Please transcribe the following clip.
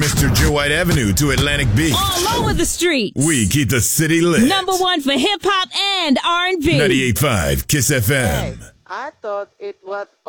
Western Joe White Avenue to Atlantic Beach. All over the streets. We keep the city lit. Number one for hip-hop and R&B. 98.5 Kiss FM. Hey, I thought it was